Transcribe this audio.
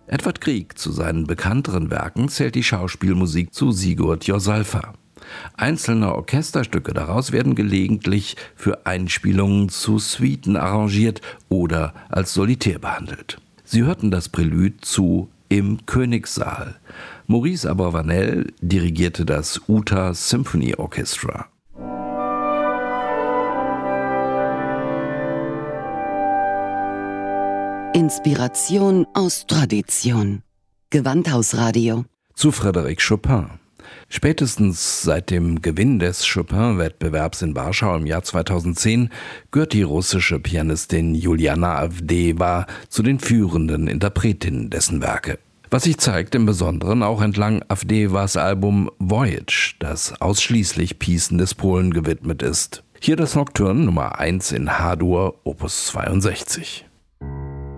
Edvard Grieg zu seinen bekannteren Werken zählt die Schauspielmusik zu Sigurd Jorsalfa. Einzelne Orchesterstücke daraus werden gelegentlich für Einspielungen zu Suiten arrangiert oder als Solitär behandelt. Sie hörten das Prälude zu Im Königssaal. Maurice Abravanel dirigierte das Utah Symphony Orchestra. Inspiration aus Tradition. Gewandhausradio. Zu Frédéric Chopin. Spätestens seit dem Gewinn des Chopin-Wettbewerbs in Warschau im Jahr 2010 gehört die russische Pianistin Juliana Avdeeva zu den führenden Interpretinnen dessen Werke. Was sich zeigt im Besonderen auch entlang Avdeevas Album Voyage, das ausschließlich Piecen des Polen gewidmet ist. Hier das Nocturne Nummer 1 in H-Dur, Opus 62.